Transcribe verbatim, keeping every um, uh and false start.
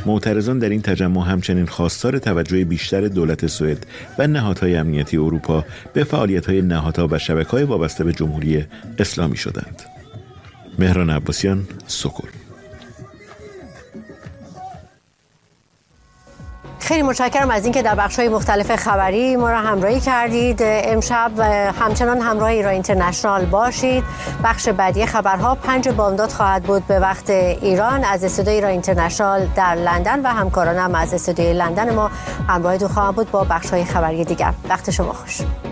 معترضان در این تجمع همچنین خواستار توجه بیشتر دولت سوئد و نهادهای امنیتی اروپا به فعالیت‌های نهادها و شبکه‌های وابسته به جمهوری اسلامی شدند. مهران عباسیان، سکل. خیلی متشکرم از اینکه در بخش‌های مختلف خبری ما را همراهی کردید. امشب همچنان همراه ایران اینترنشنال باشید. بخش بعدی خبرها پنج بامداد خواهد بود به وقت ایران از استودیوی ایران اینترنشنال در لندن و همکارانم از استودیوی لندن ما همراهتون خواهم بود با بخش‌های خبری دیگر. وقت شما خوش.